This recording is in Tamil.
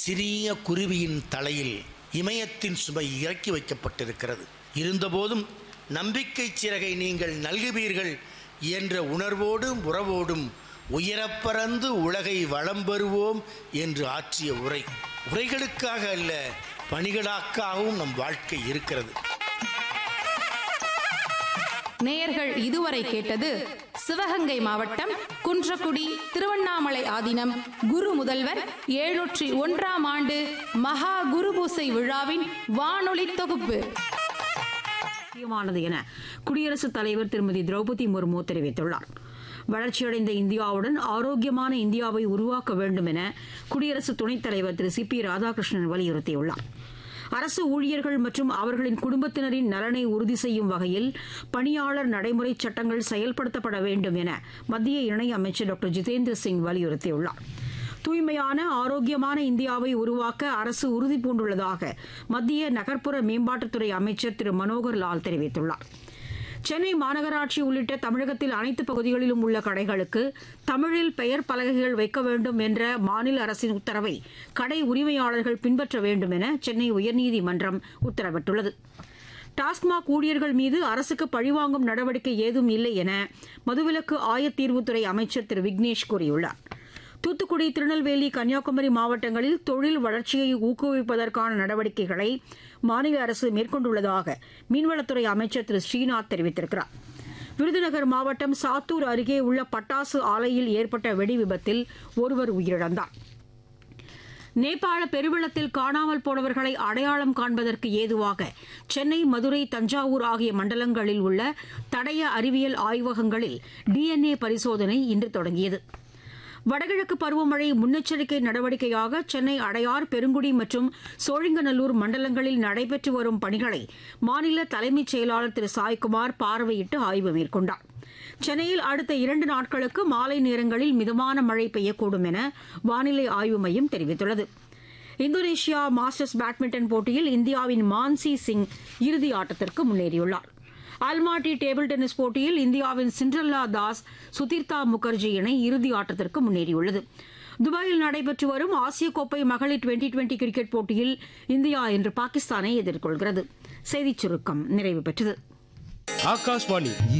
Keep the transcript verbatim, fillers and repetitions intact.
சிறிய குருவியின் தலையில் இமயத்தின் சுமை இறக்கி வைக்கப்பட்டிருக்கிறது. இருந்தபோதும் நம்பிக்கை சிறகை நீங்கள் நல்குவீர்கள் என்ற உணர்வோடும் உறவோடும் உயரப்பறந்து உலகை வளம் பெறுவோம் என்று ஆற்றிய உரை. உரைகளுக்காக அல்ல, பணிகளாக்காகவும் நம் வாழ்க்கை இருக்கிறது. நேயர்கள் இதுவரை கேட்டது சிவகங்கை மாவட்டம் குன்றக்குடி திருவண்ணாமலை ஆதீனம் குரு முதல்வர் எழுநூற்றி ஒன்றாம் ஆண்டு மகா குருபூசை விழாவின் வானொலி தொகுப்பு. முக்கியமானது என குடியரசுத் தலைவர் திருமதி திரௌபதி முர்மு தெரிவித்துள்ளார். வளர்ச்சியடைந்த இந்தியாவுடன் ஆரோக்கியமான இந்தியாவை உருவாக்க வேண்டும் என குடியரசு துணைத் தலைவர் திரு சி பி ராதாகிருஷ்ணன் வலியுறுத்தியுள்ளார். அரசு ஊழியர்கள் மற்றும் அவர்களின் குடும்பத்தினரின் நலனை உறுதி செய்யும் வகையில் பணியாளர் நடைமுறை சட்டங்கள் செயல்படுத்தப்பட வேண்டும் என மத்திய இணையமைச்சர் டாக்டர் ஜிதேந்திர சிங் வலியுறுத்தியுள்ளார். தூய்மையான ஆரோக்கியமான இந்தியாவை உருவாக்க அரசு உறுதி பூண்டுள்ளதாக மத்திய நகர்ப்புற மேம்பாட்டுத்துறை அமைச்சர் திரு மனோகர் லால் தெரிவித்துள்ளார். சென்னை மாநகராட்சி உள்ளிட்ட தமிழகத்தில் அனைத்து பகுதிகளிலும் உள்ள கடைகளுக்கு தமிழில் பெயர் பலகைகள் வைக்க வேண்டும் என்ற மாநில அரசின் உத்தரவை கடை உரிமையாளர்கள் பின்பற்ற வேண்டும் என சென்னை உயர்நீதிமன்றம் உத்தரவிட்டுள்ளது. டாஸ்மாக் ஊழியர்கள் மீது அரசுக்கு பழிவாங்கும் நடவடிக்கை ஏதும் இல்லை என மதுவிலக்கு ஆயத்தீர்வுத்துறை அமைச்சர் திரு விக்னேஷ் கூறியுள்ளார். தூத்துக்குடி, திருநெல்வேலி, கன்னியாகுமரி மாவட்டங்களில் தொழில் வளர்ச்சியை ஊக்குவிப்பதற்கான நடவடிக்கைகளை மாநில அரசு மேற்கொண்டுள்ளதாக மீன்வளத்துறை அமைச்சர் திரு ஸ்ரீநாத் தெரிவித்திருக்கிறார். விருதுநகர் மாவட்டம் சாத்தூர் அருகே உள்ள பட்டாசு ஆலையில் ஏற்பட்ட வெடி விபத்தில் ஒருவர் உயிரிழந்தார். நேபாள பெருவெள்ளத்தில் காணாமல் போனவர்களை அடையாளம் காண்பதற்கு ஏதுவாக சென்னை, மதுரை, தஞ்சாவூர் ஆகிய மண்டலங்களில் உள்ள தடய அறிவியல் ஆய்வகங்களில் டிஎன்ஏ பரிசோதனை இன்று தொடங்கியது. வடகிழக்கு பருவமழை முன்னெச்சரிக்கை நடவடிக்கையாக சென்னை அடையார், பெருங்குடி மற்றும் சோழிங்கநல்லூர் மண்டலங்களில் நடைபெற்று வரும் பணிகளை மாநில தலைமைச் செயலாளர் திரு சாய்குமார் பார்வையிட்டு ஆய்வு மேற்கொண்டார். சென்னையில் அடுத்த இரண்டு நாட்களுக்கு மாலை நேரங்களில் மிதமான மழை பெய்யக்கூடும் என வானிலை ஆய்வு மையம் தெரிவித்துள்ளது. இந்தோனேஷியா மாஸ்டர்ஸ் பேட்மிண்டன் போட்டியில் இந்தியாவின் மான்சி சிங் இறுதி ஆட்டத்திற்கு முன்னேறியுள்ளார். அல்மாட்டி டேபிள் டென்னிஸ் போட்டியில் இந்தியாவின் சிண்ட்ரெல்லா தாஸ், சுதீர்த்தா முகர்ஜி இணை இறுதி ஆட்டத்திற்கு முன்னேறியுள்ளது. துபாயில் நடைபெற்று வரும் ஆசிய கோப்பை மகளிர் டுவெண்டி டுவெண்டி கிரிக்கெட் போட்டியில் இந்தியா இன்று பாகிஸ்தானை எதிர்கொள்கிறது. செய்திச் சுருக்கம் நிறைவு பெற்றது. ஆகாஷ்வாணி